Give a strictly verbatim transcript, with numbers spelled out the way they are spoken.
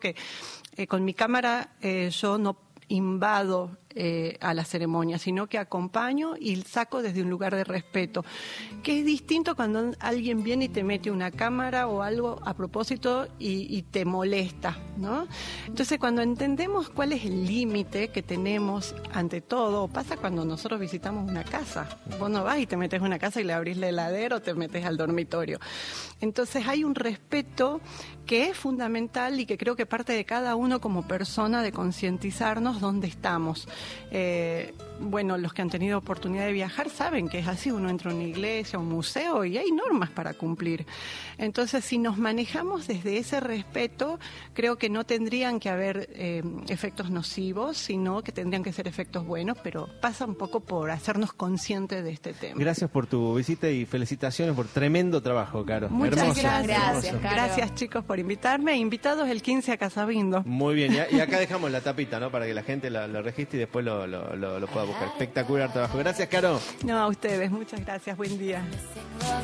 que eh, con mi cámara eh, yo no invado eh, a la ceremonia, sino que acompaño y saco desde un lugar de respeto, que es distinto cuando alguien viene y te mete una cámara o algo a propósito y, y te molesta, ¿no? Entonces, cuando entendemos cuál es el límite que tenemos ante todo, pasa cuando nosotros visitamos una casa. Vos no vas y te metes en una casa y le abrís la heladera o te metes al dormitorio. Entonces, hay un respeto que es fundamental y que creo que parte de cada uno como persona de concientizarnos dónde estamos. Eh, bueno, los que han tenido oportunidad de viajar saben que es así, uno entra a una iglesia, a un museo y hay normas para cumplir. Entonces, si nos manejamos desde ese respeto, creo que no tendrían que haber eh, efectos nocivos, sino que tendrían que ser efectos buenos, pero pasa un poco por hacernos conscientes de este tema. Gracias por tu visita y felicitaciones por tremendo trabajo, Caro. Muchas Hermoso, gracias. hermoso. Gracias, gracias, chicos, por invitarme. Invitados el quince a Casabindo. Muy bien, y, y acá dejamos la tapita, ¿no? Para que la gente lo, lo registre y después lo, lo, lo, lo pueda buscar. Espectacular trabajo. Gracias, Caro. No, a ustedes, muchas gracias. Buen día.